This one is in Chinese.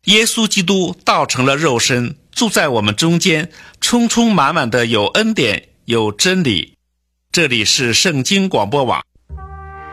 耶稣基督道成了肉身，住在我们中间，充充满满的有恩典，有真理。这里是圣经广播网，